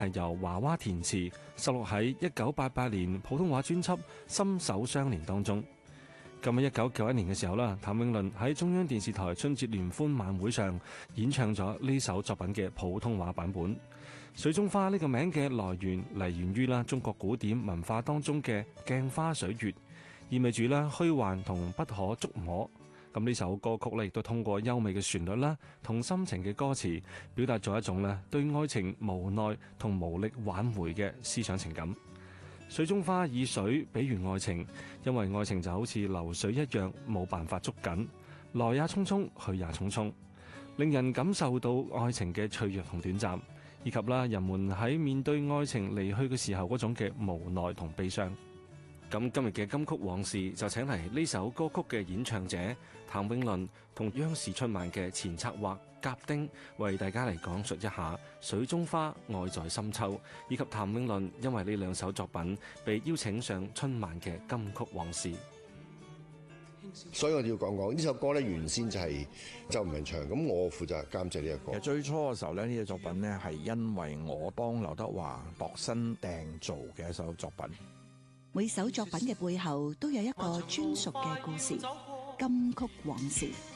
係由華娃填詞，收錄喺1988年普通話專輯《心手相連》當中。咁喺1991年嘅時候啦，譚詠麟喺中央電視台春節聯歡晚會上演唱咗呢首作品嘅普通話版本。水中花呢個名嘅來源嚟源於中國古典文化當中嘅鏡花水月，意味住虛幻同不可觸摸。咁呢首歌曲亦都通過優美嘅旋律同深情嘅歌詞，表達咗一種對愛情無奈同無力挽回嘅思想情感。水中花以水比喻愛情，因為愛情就好似流水一樣，冇辦法捉緊，來也匆匆，去也匆匆，令人感受到愛情嘅脆弱同短暫，以及人們喺面對愛情離去嘅時候嗰種嘅無奈同悲傷。咁今日嘅金曲往事就請嚟呢首歌曲嘅演唱者譚詠麟同央視春晚嘅前策劃甲丁，為大家嚟講述一下水中花、愛在深秋，以及譚詠麟因為呢兩首作品被邀請上春晚嘅金曲往事。 所以我要講講呢首歌咧，原先就係周文唱，咁我負責監製呢個歌。 其實最初嘅時候咧，呢隻作品咧係因為我幫劉德華度身訂造嘅一首作品。 每首作品嘅背後都有一個專屬嘅故事，金曲往事。